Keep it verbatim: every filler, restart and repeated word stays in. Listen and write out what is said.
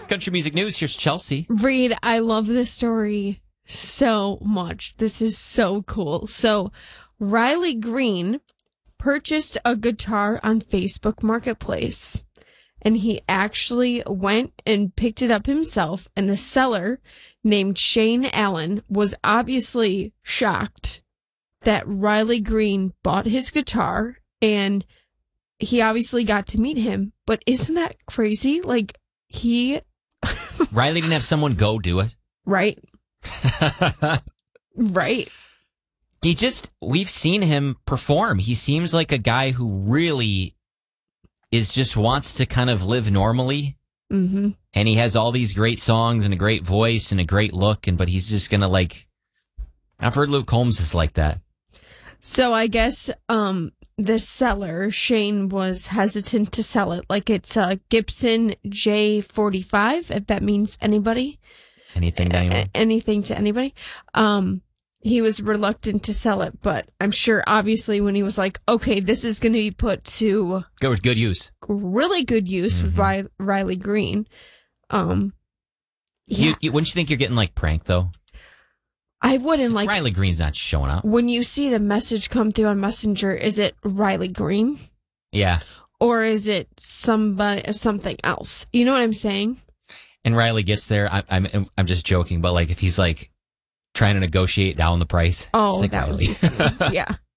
Country Music News, here's Chelsea. Reed, I love this story so much. This is so cool. So, Riley Green purchased a guitar on Facebook Marketplace, and he actually went and picked it up himself, and the seller, named Shane Allen, was obviously shocked that Riley Green bought his guitar, and he obviously got to meet him. But isn't that crazy? Like, he... Riley didn't have someone go do it. Right. Right. He just, we've seen him perform. He seems like a guy who really is just wants to kind of live normally. Mm-hmm. And he has all these great songs and a great voice and a great look. And but he's just going to like, I've heard Luke Combs is like that. So I guess um, the seller, Shane, was hesitant to sell it. Like it's a Gibson J forty-five, if that means anybody. Anything to anyone? A- anything to anybody. Um, he was reluctant to sell it, but I'm sure obviously when he was like, okay, this is going to be put to Good, good use. really good use Mm-hmm. by Riley Green. Um, yeah. You, you, wouldn't you think you're getting like pranked though? I wouldn't like Riley Green's not showing up. when you see the message come through on Messenger. Is it Riley Green Yeah. or is it somebody something else? You know what I'm saying? And Riley gets there. I, I'm I'm just joking, but like if he's like trying to negotiate down the price. Oh, it's like that would Riley. be funny. Yeah.